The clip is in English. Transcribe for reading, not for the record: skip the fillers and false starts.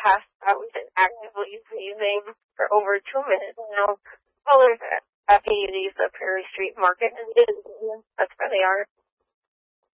passed out and actively breathing for over 2 minutes now. Callers at PUD's the Prairie Street Market, and that's where they are.